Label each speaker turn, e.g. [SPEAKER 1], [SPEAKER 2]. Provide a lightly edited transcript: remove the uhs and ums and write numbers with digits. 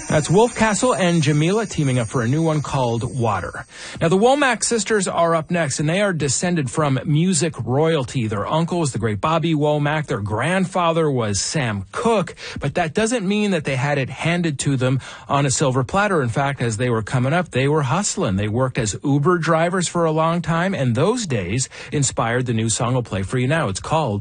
[SPEAKER 1] That's Wolf Castle and Jamila teaming up for a new one called Water. Now, the Womack sisters are up next, and they are descended from music royalty. Their uncle was the great Bobby Womack. Their grandfather was Sam Cooke, but that doesn't mean that they had it handed to them on a silver platter. In fact, as they were coming up, they were hustling. They worked as Uber drivers for a long time, and those days inspired the new song I'll play for you now. It's called